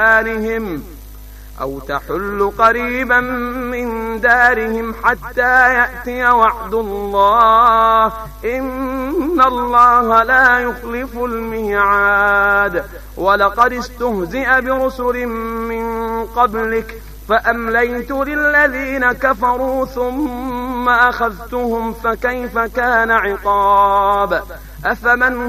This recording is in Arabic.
دارهم أو تحل قريبا من دارهم حتى يأتي وعد الله إن الله لا يخلف الميعاد. ولقد استهزئ برسل من قبلك فأمليت للذين كفروا ثم أخذتهم فكيف كان عقاب. أفمن